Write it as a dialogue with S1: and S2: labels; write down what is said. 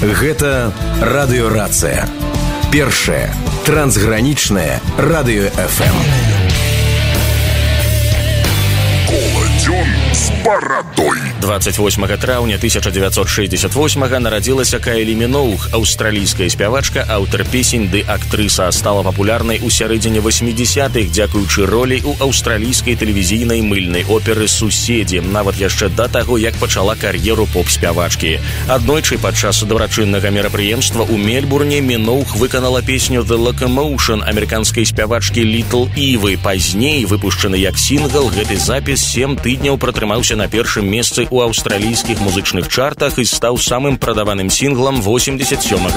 S1: Гэта радыёрацыя. Першае трансгранічнае радыё FM.
S2: Коладзён з барадой.
S3: 28 траўня 1968 нарадзілася Кайлі Міноуг, аўстралійская спявачка, аўтар песень ды актрыса. Стала папулярнай у сярэдзіне 80-х дзякуючы ролі ў аўстралійскай тэлевізійнай мыльнай оперы «Суседзі», нават яшчэ да таго, як пачала кар'еру поп-спявачкі. Аднойчы падчас дабрачыннага мерапрыемства ў Мельбурне Міноуг выканала песню «The Locomotion» амерыканскай спявачкі Little Ivy. Пазней, выпушчаны як сінгл, гэты запіс 7 тыдняў пратрымаўся на першым месцы ў аўстралійскіх музычных чартах і стаў самым прадаваным сінглам 87